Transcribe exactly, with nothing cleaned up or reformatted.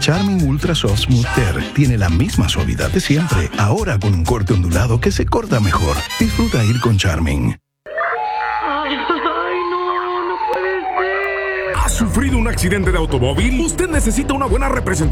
Charmin Ultra Soft Smooth Tear tiene la misma suavidad de siempre, ahora con un corte ondulado que se corta mejor. Disfruta ir con Charmin. Ay, no, no puede ser. ¿Ha sufrido un accidente de automóvil? Usted necesita una buena representación